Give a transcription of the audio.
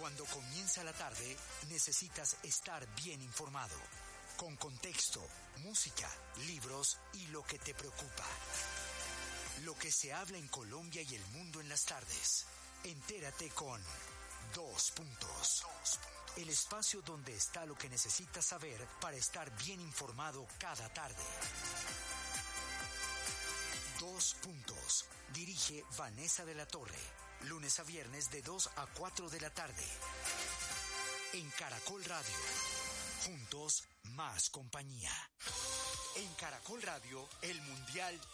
Cuando comienza la tarde, necesitas estar bien informado. Con contexto, música, libros y lo que te preocupa. Lo que se habla en Colombia y el mundo en las tardes. Entérate con Dos Puntos. El espacio donde está lo que necesitas saber para estar bien informado cada tarde. Dos Puntos. Dirige Vanessa de la Torre. Lunes a viernes de 2 a 4 de la tarde. En Caracol Radio. Juntos, más compañía. En Caracol Radio, el Mundial